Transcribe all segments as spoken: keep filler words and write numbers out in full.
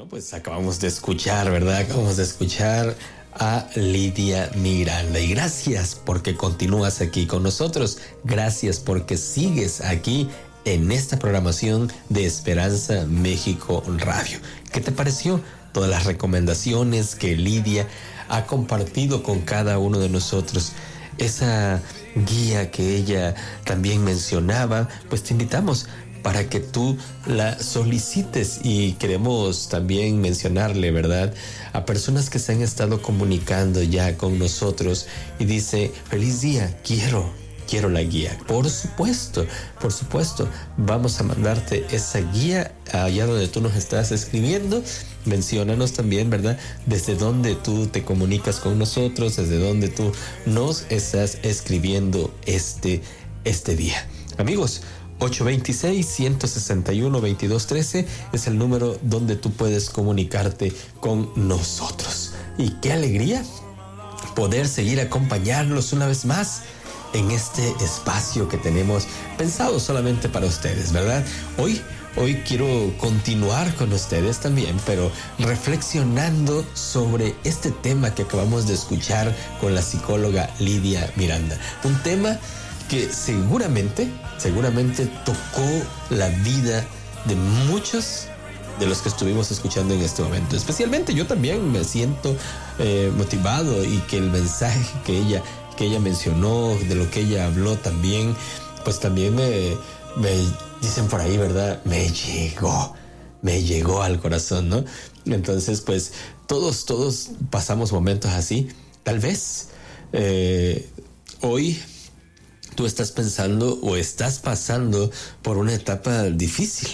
Bueno, pues acabamos de escuchar, ¿verdad? Acabamos de escuchar a Lidia Miranda. Y gracias porque continúas aquí con nosotros. Gracias porque sigues aquí en esta programación de Esperanza México Radio. ¿Qué te pareció? Todas las recomendaciones que Lidia ha compartido con cada uno de nosotros. Esa guía que ella también mencionaba, pues te invitamos para que tú la solicites, y queremos también mencionarle, ¿verdad?, a personas que se han estado comunicando ya con nosotros y dice: feliz día, quiero, quiero la guía. Por supuesto, por supuesto, vamos a mandarte esa guía allá donde tú nos estás escribiendo. Menciónanos también, ¿verdad?, desde dónde tú te comunicas con nosotros, desde dónde tú nos estás escribiendo este, este día. Amigos, ocho dos seis, uno seis uno, dos dos uno tres es el número donde tú puedes comunicarte con nosotros. Y qué alegría poder seguir acompañarlos una vez más en este espacio que tenemos pensado solamente para ustedes, ¿verdad? Hoy, hoy quiero continuar con ustedes también, pero reflexionando sobre este tema que acabamos de escuchar con la psicóloga Lidia Miranda. Un tema que seguramente, seguramente tocó la vida de muchos de los que estuvimos escuchando en este momento. Especialmente yo también me siento eh, motivado, y que el mensaje que ella, que ella mencionó, de lo que ella habló también, pues también me, me dicen por ahí, ¿verdad? Me llegó, me llegó al corazón, ¿no? Entonces, pues todos, todos pasamos momentos así. Tal vez eh, hoy tú estás pensando o estás pasando por una etapa difícil.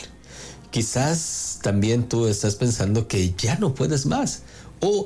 Quizás también tú estás pensando que ya no puedes más, o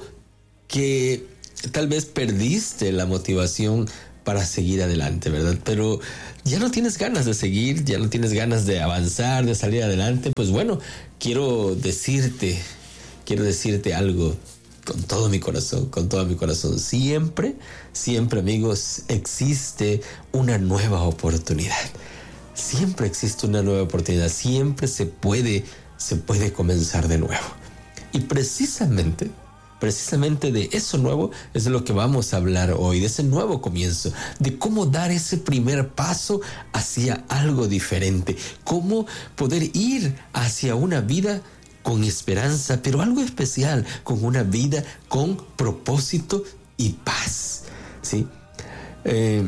que tal vez perdiste la motivación para seguir adelante, ¿verdad? Pero ya no tienes ganas de seguir, ya no tienes ganas de avanzar, de salir adelante. Pues bueno, quiero decirte, quiero decirte algo con todo mi corazón, con todo mi corazón. Siempre, siempre, amigos, existe una nueva oportunidad. Siempre existe una nueva oportunidad. Siempre se puede, se puede comenzar de nuevo. Y precisamente, precisamente de eso nuevo es de lo que vamos a hablar hoy, de ese nuevo comienzo, de cómo dar ese primer paso hacia algo diferente, cómo poder ir hacia una vida con esperanza, pero algo especial, con una vida con propósito y paz, ¿sí? Eh,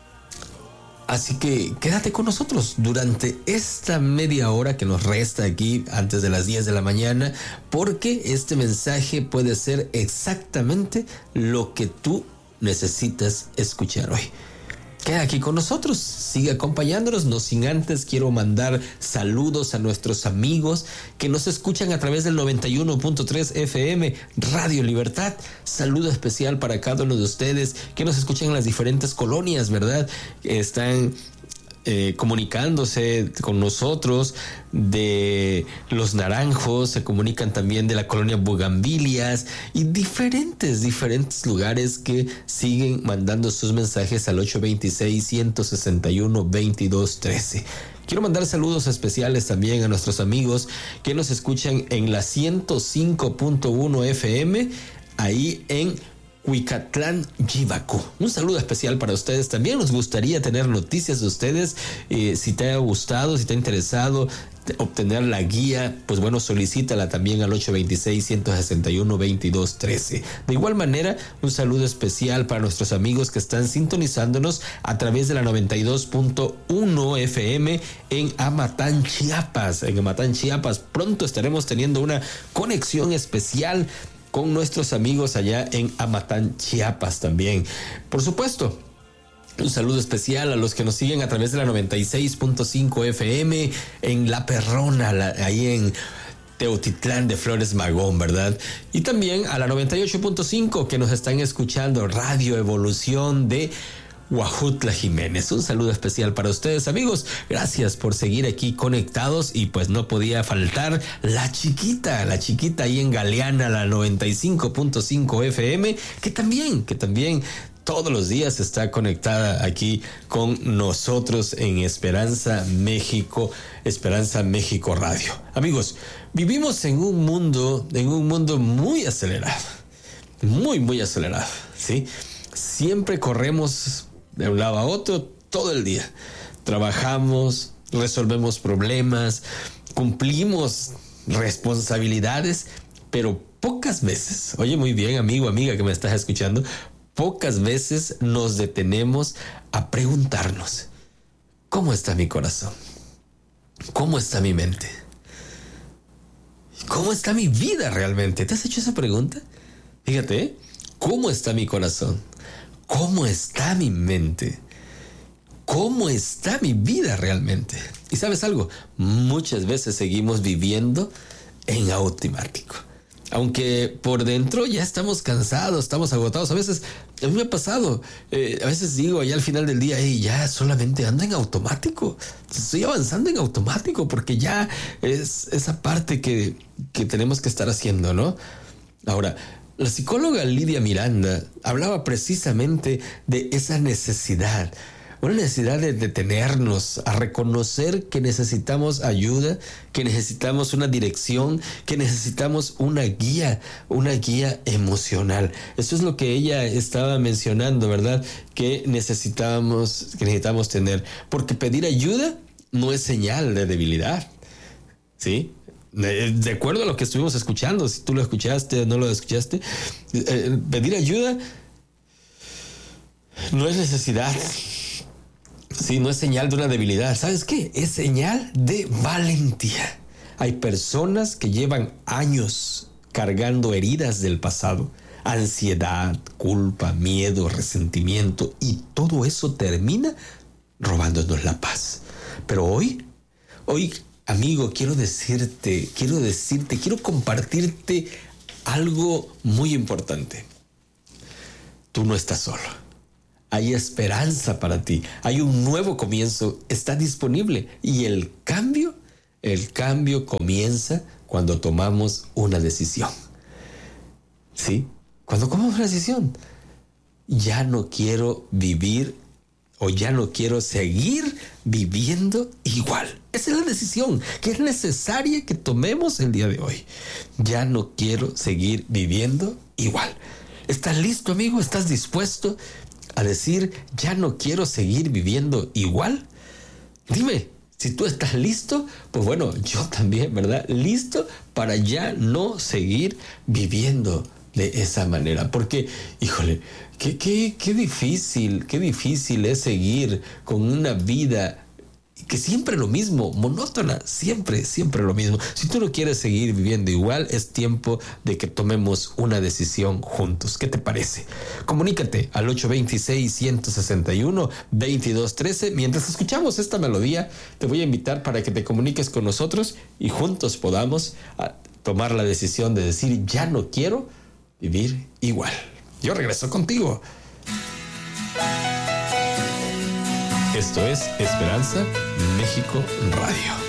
así que quédate con nosotros durante esta media hora que nos resta aquí antes de las diez de la mañana, porque este mensaje puede ser exactamente lo que tú necesitas escuchar hoy. Queda aquí con nosotros, sigue acompañándonos. No sin antes quiero mandar saludos a nuestros amigos que nos escuchan a través del noventa y uno punto tres F M Radio Libertad. Saludo especial para cada uno de ustedes que nos escuchan en las diferentes colonias, ¿verdad? Están eh, comunicándose con nosotros de Los Naranjos, se comunican también de la colonia Bugambilias y diferentes, diferentes lugares que siguen mandando sus mensajes al ocho dos seis, uno seis uno, dos dos uno tres. Quiero mandar saludos especiales también a nuestros amigos que nos escuchan en la ciento cinco punto uno F M, ahí en Huicatlán, Jibaco. Un saludo especial para ustedes. También nos gustaría tener noticias de ustedes. Eh, si te ha gustado, si te ha interesado obtener la guía, pues bueno, solicítala también al ocho dos seis, uno seis uno, dos dos uno tres. De igual manera, un saludo especial para nuestros amigos que están sintonizándonos a través de la noventa y dos punto uno F M en Amatán, Chiapas. En Amatán, Chiapas, pronto estaremos teniendo una conexión especial con nuestros amigos allá en Amatán, Chiapas también. Por supuesto, un saludo especial a los que nos siguen a través de la noventa y seis punto cinco F M en La Perrona, la, ahí en Teotitlán de Flores Magón, ¿verdad? Y también a la noventa y ocho punto cinco que nos están escuchando, Radio Evolución de Huajutla Jiménez. Un saludo especial para ustedes, amigos. Gracias por seguir aquí conectados. Y pues no podía faltar la chiquita, la chiquita ahí en Galeana, la noventa y cinco punto cinco F M, que también, que también todos los días está conectada aquí con nosotros en Esperanza México, Esperanza México Radio. Amigos, vivimos en un mundo, en un mundo muy acelerado, muy, muy acelerado, ¿sí? Siempre corremos de un lado a otro todo el día. Trabajamos, resolvemos problemas, cumplimos responsabilidades, pero pocas veces, oye muy bien, amigo, amiga que me estás escuchando, pocas veces nos detenemos a preguntarnos, ¿cómo está mi corazón? ¿Cómo está mi mente? ¿Cómo está mi vida realmente? ¿Te has hecho esa pregunta? Fíjate, ¿eh? ¿Cómo está mi corazón? ¿Cómo está mi mente? ¿Cómo está mi vida realmente? Y ¿sabes algo? Muchas veces seguimos viviendo en automático. Aunque por dentro ya estamos cansados, estamos agotados. A veces, a mí me ha pasado, eh, a veces digo allá al final del día, hey, ya solamente ando en automático. Estoy avanzando en automático porque ya es esa parte que, que tenemos que estar haciendo, ¿no? Ahora, la psicóloga Lidia Miranda hablaba precisamente de esa necesidad. Una necesidad de detenernos, a reconocer que necesitamos ayuda, que necesitamos una dirección, que necesitamos una guía, una guía emocional. Eso es lo que ella estaba mencionando, ¿verdad? Que necesitamos, que necesitamos tener. Porque pedir ayuda no es señal de debilidad, ¿sí? De acuerdo a lo que estuvimos escuchando, si tú lo escuchaste o no lo escuchaste, eh, pedir ayuda no es necesidad. Sí, no es señal de una debilidad. ¿Sabes qué? Es señal de valentía. Hay personas que llevan años cargando heridas del pasado, ansiedad, culpa, miedo, resentimiento, y todo eso termina robándonos la paz. Pero hoy, hoy, amigo, quiero decirte, quiero decirte, quiero compartirte algo muy importante. Tú no estás solo. Hay esperanza para ti. Hay un nuevo comienzo. Está disponible. Y el cambio, el cambio comienza cuando tomamos una decisión. ¿Sí? Cuando tomamos una decisión. Ya no quiero vivir o ya no quiero seguir viviendo igual. Esa es la decisión que es necesaria que tomemos el día de hoy. Ya no quiero seguir viviendo igual. ¿Estás listo, amigo? ¿Estás dispuesto a decir, ya no quiero seguir viviendo igual? Dime, si tú estás listo, pues bueno, yo también, ¿verdad? Listo para ya no seguir viviendo de esa manera. Porque, híjole, qué, qué, qué difícil, qué difícil es seguir con una vida que siempre lo mismo, monótona, siempre, siempre lo mismo. Si tú no quieres seguir viviendo igual, es tiempo de que tomemos una decisión juntos. ¿Qué te parece? Comunícate al ocho dos seis, uno seis uno, dos dos uno tres. Mientras escuchamos esta melodía, te voy a invitar para que te comuniques con nosotros y juntos podamos tomar la decisión de decir, ya no quiero vivir igual. Yo regreso contigo. Esto es Esperanza México Radio.